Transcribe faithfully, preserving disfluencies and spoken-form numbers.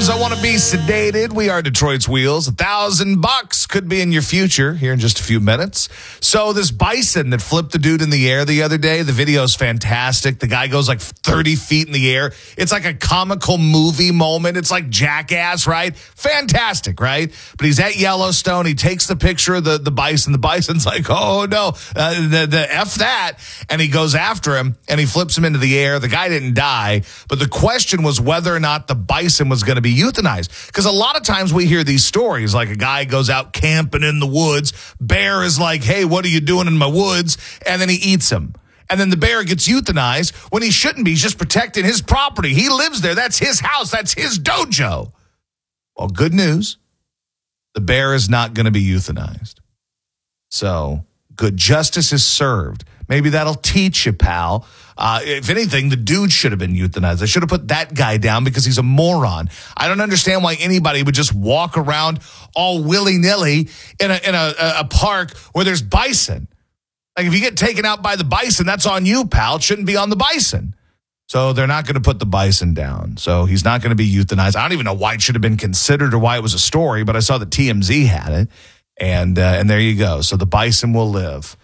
Sometimes I want to be sedated. We are Detroit's Wheels. A thousand bucks could be in your future here in just a few minutes. So this bison that flipped the dude in the air the other day, the video is fantastic. The guy goes like thirty feet in the air. It's like a comical movie moment. It's like Jackass, right? Fantastic, right? But he's at Yellowstone. He takes the picture of the, the bison. The bison's like, oh, no, uh, the, the F that. And he goes after him, and he flips him into the air. The guy didn't die, but the question was whether or not the bison was going to be euthanized. Because a lot of times we hear these stories, like a guy goes out camping in the woods. Bear is like, hey, what are you doing in my woods? And then he eats him. And then the bear gets euthanized when he shouldn't be. He's just protecting his property. He lives there. That's his house. That's his dojo. Well, good news. The bear is not going to be euthanized. So good justice is served. Maybe that'll teach you, pal. Uh, if anything, the dude should have been euthanized. I should have put that guy down because he's a moron. I don't understand why anybody would just walk around all willy-nilly in a in a, a park where there's bison. Like, if you get taken out by the bison, that's on you, pal. It shouldn't be on the bison. So they're not going to put the bison down. So he's not going to be euthanized. I don't even know why it should have been considered or why it was a story, but I saw that T M Z had it. And uh, and there you go. So the bison will live.